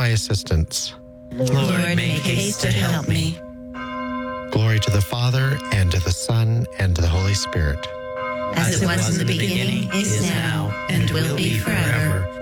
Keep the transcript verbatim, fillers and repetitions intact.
my assistance. Lord, make haste to help me. Glory to the Father, and to the Son, and to the Holy Spirit. As it was in the beginning, is now, and will be forever.